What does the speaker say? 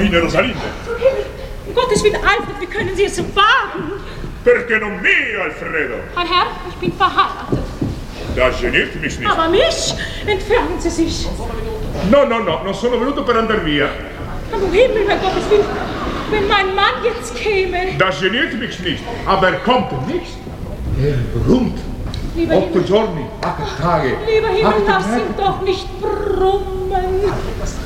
Signorina Rosalinde. Zum Himmel, um Gottes Willen, Alfred, wie können Sie es wagen? Perché non me, Alfredo? Mein Herr, ich bin verheiratet. Das geniert mich nicht. Aber mich? Entfernen Sie sich. No, non sono venuto per andar via. Aber um Himmel, mein Gottes Willen, wenn mein Mann jetzt käme. Das geniert mich nicht, aber er kommt nicht. Er brummt. Lieber 8 Himmel, giorni, 8 Tage. lieber Himmel, lass ihn doch nicht brummen.